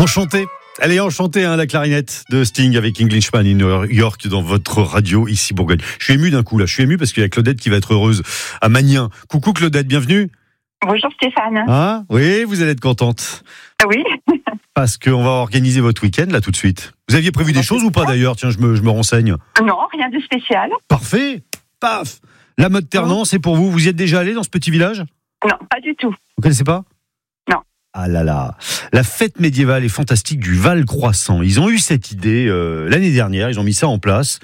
Enchanté. Elle est enchantée, la clarinette de Sting avec Englishman in New York dans votre radio, ici Bourgogne. Je suis ému d'un coup, là. Je suis ému parce qu'il y a Claudette qui va être heureuse à Magnin. Coucou Claudette, bienvenue. Bonjour Stéphane. Ah, oui, vous allez être contente. Oui. Parce qu'on va organiser votre week-end, là, tout de suite. Vous aviez prévu des choses ou pas, d'ailleurs? Tiens, je me renseigne. Non, rien de spécial. Parfait. Paf. La Motte Ternant, c'est pour vous. Vous y êtes déjà allé dans ce petit village? Non, pas du tout. Vous connaissez pas? Non. Ah là là. La fête médiévale et fantastique du Val-Croissant. Ils ont eu cette idée l'année dernière. Ils ont mis ça en place.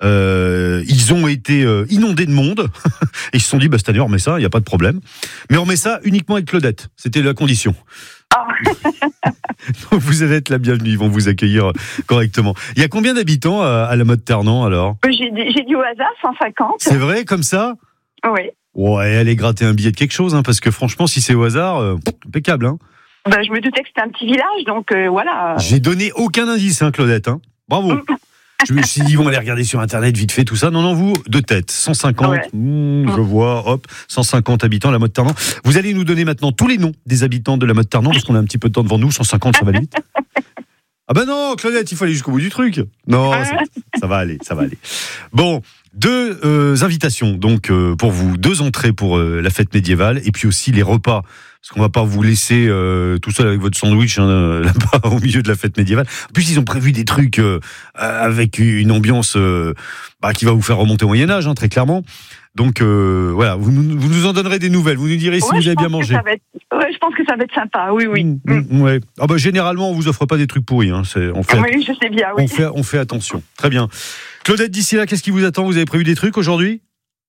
Ils ont été inondés de monde. Et ils se sont dit, cette année, on remet ça, il n'y a pas de problème. Mais on remet ça uniquement avec Claudette. C'était la condition. Ah. Donc vous allez être la bienvenue. Ils vont vous accueillir correctement. Il y a combien d'habitants à la Motte Ternant, alors? J'ai dit au hasard 150. C'est vrai, comme ça? Oui. Ouais, allez gratter un billet de quelque chose, parce que franchement, si c'est au hasard, impeccable. Je me doutais que c'était un petit village, donc voilà. J'ai donné aucun indice, Claudette. Bravo. Je me suis dit, ils vont aller regarder sur Internet vite fait, tout ça. Non, vous, de tête, 150, ouais. Je vois, hop, 150 habitants, la Motte Ternant. Vous allez nous donner maintenant tous les noms des habitants de la Motte Ternant, parce qu'on a un petit peu de temps devant nous, 150, ça va vite. Ah non, Claudette, il faut aller jusqu'au bout du truc. Non, ça va aller. Bon, 2 invitations, donc, pour vous, 2 entrées pour la fête médiévale, et puis aussi les repas. Parce qu'on va pas vous laisser tout seul avec votre sandwich là-bas au milieu de la fête médiévale. En plus, ils ont prévu des trucs avec une ambiance qui va vous faire remonter au Moyen-Âge, très clairement. Donc voilà, vous nous en donnerez des nouvelles. Vous nous direz si vous avez bien mangé. Je pense que ça va être sympa, oui. Ouais. Généralement, on vous offre pas des trucs pourris. Oui, je sais bien, oui. On fait attention. Très bien. Claudette, d'ici là, qu'est-ce qui vous attend? Vous avez prévu des trucs aujourd'hui?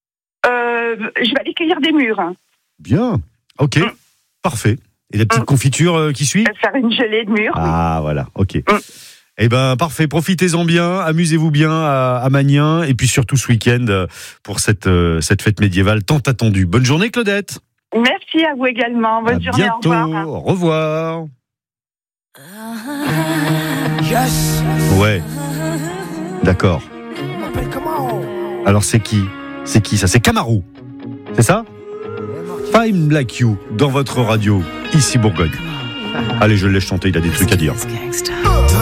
Je vais aller cueillir des mûres. Bien. Ok. Parfait. Et la petite confiture qui suit? Faire une gelée de mûres. Ah, voilà, ok. Eh ben, parfait, profitez-en bien, amusez-vous bien à Magnin, et puis surtout ce week-end pour cette fête médiévale tant attendue. Bonne journée, Claudette. Merci à vous également. Bonne journée, bientôt. Au revoir. Au revoir. Yes. Ouais. D'accord. Alors, c'est qui ça? C'est Camaro. C'est ça? I'm Like You, dans votre radio, ici Bourgogne. Allez, je le laisse chanter, il a des trucs à dire.